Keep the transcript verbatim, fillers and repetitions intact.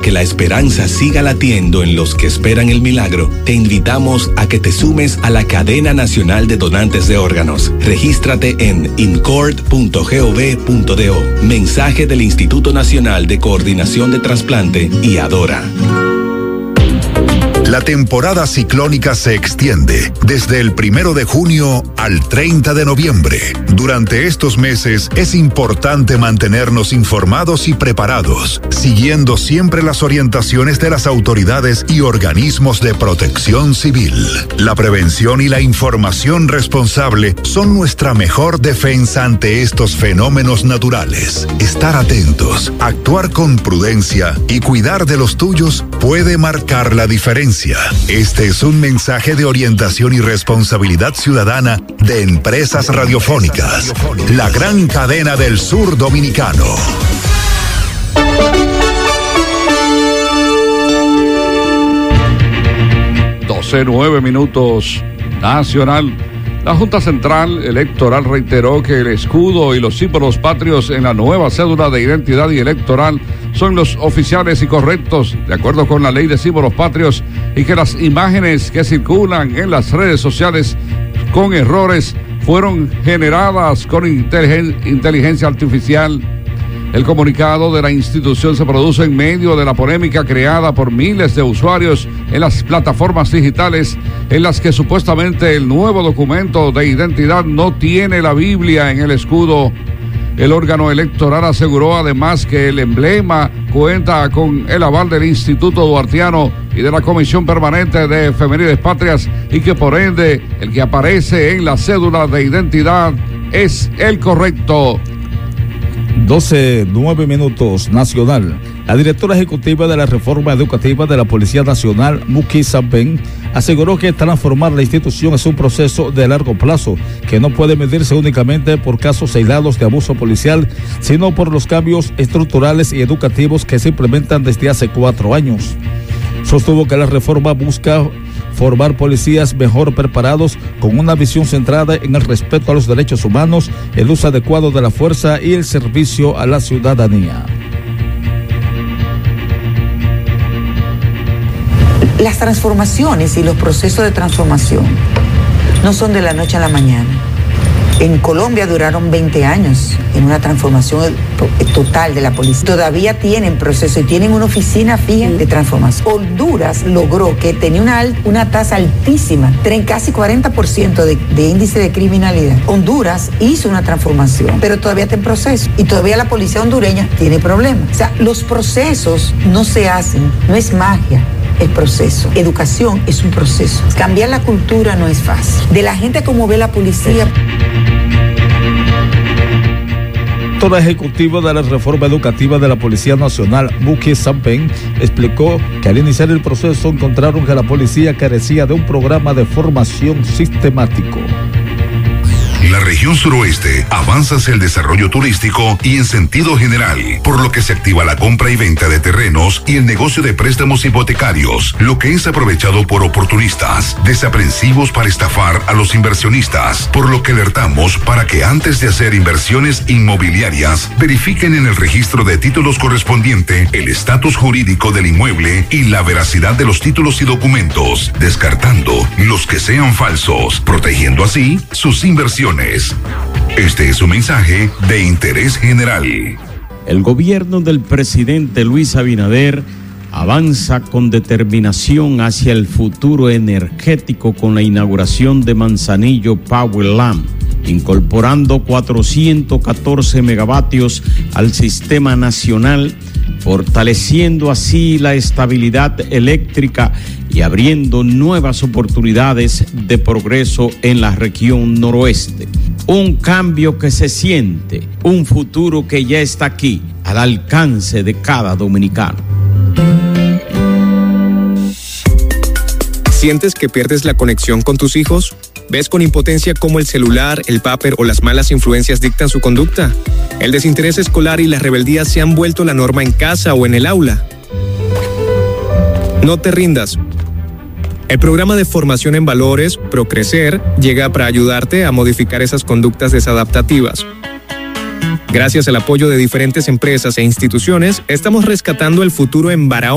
que la esperanza siga latiendo en los que esperan el milagro, te invitamos a que te sumes a la Cadena Nacional de Donantes de Órganos. Regístrate en incord punto gov punto do. Mensaje del Instituto Nacional de Coordinación de Trasplante y Adora. La temporada ciclónica se extiende desde el primero de junio al treinta de noviembre. Durante estos meses es importante mantenernos informados y preparados, siguiendo siempre las orientaciones de las autoridades y organismos de protección civil. La prevención y la información responsable son nuestra mejor defensa ante estos fenómenos naturales. Estar atentos, actuar con prudencia y cuidar de los tuyos puede marcar la diferencia. Este es un mensaje de orientación y responsabilidad ciudadana de Empresas Radiofónicas, la gran cadena del sur dominicano. doce, nueve minutos, Nacional. La Junta Central Electoral reiteró que el escudo y los símbolos patrios en la nueva cédula de identidad y electoral son los oficiales y correctos, de acuerdo con la ley de símbolos patrios, y que las imágenes que circulan en las redes sociales con errores fueron generadas con inteligen- inteligencia artificial. El comunicado de la institución se produce en medio de la polémica creada por miles de usuarios en las plataformas digitales en las que supuestamente el nuevo documento de identidad no tiene la Biblia en el escudo. El órgano electoral aseguró además que el emblema cuenta con el aval del Instituto Duartiano y de la Comisión Permanente de Efemérides Patrias y que por ende el que aparece en la cédula de identidad es el correcto. doce, nueve minutos, Nacional. La directora ejecutiva de la Reforma Educativa de la Policía Nacional, Muki Sampen, aseguró que transformar la institución es un proceso de largo plazo que no puede medirse únicamente por casos aislados de abuso policial, sino por los cambios estructurales y educativos que se implementan desde hace cuatro años. Sostuvo que la reforma busca formar policías mejor preparados con una visión centrada en el respeto a los derechos humanos, el uso adecuado de la fuerza y el servicio a la ciudadanía. Las transformaciones y los procesos de transformación no son de la noche a la mañana. En Colombia duraron veinte años en una transformación total de la policía. Todavía tienen proceso y tienen una oficina fija de transformación. Honduras logró que tenía una, una tasa altísima, casi cuarenta por ciento de, de índice de criminalidad. Honduras hizo una transformación, pero todavía está en proceso. Y todavía la policía hondureña tiene problemas. O sea, los procesos no se hacen, no es magia. El proceso. Educación es un proceso. Cambiar la cultura no es fácil. De la gente como ve la policía. La directora ejecutiva de la Reforma Educativa de la Policía Nacional, Muki Sampen, explicó que al iniciar el proceso encontraron que la policía carecía de un programa de formación sistemático. La región suroeste avanza hacia el desarrollo turístico y en sentido general, por lo que se activa la compra y venta de terrenos y el negocio de préstamos hipotecarios, lo que es aprovechado por oportunistas, desaprensivos para estafar a los inversionistas, por lo que alertamos para que antes de hacer inversiones inmobiliarias, verifiquen en el registro de títulos correspondiente el estatus jurídico del inmueble y la veracidad de los títulos y documentos, descartando los que sean falsos, protegiendo así sus inversiones. Este es un mensaje de interés general. El gobierno del presidente Luis Abinader avanza con determinación hacia el futuro energético con la inauguración de Manzanillo Powerland, incorporando cuatrocientos catorce megavatios al sistema nacional, fortaleciendo así la estabilidad eléctrica y abriendo nuevas oportunidades de progreso en la región noroeste. Un cambio que se siente, un futuro que ya está aquí, al alcance de cada dominicano. ¿Sientes que pierdes la conexión con tus hijos? ¿Ves con impotencia cómo el celular, el vapor o las malas influencias dictan su conducta? ¿El desinterés escolar y la rebeldía se han vuelto la norma en casa o en el aula? No te rindas. El programa de formación en valores, Procrecer, llega para ayudarte a modificar esas conductas desadaptativas. Gracias al apoyo de diferentes empresas e instituciones, estamos rescatando el futuro en Barahona.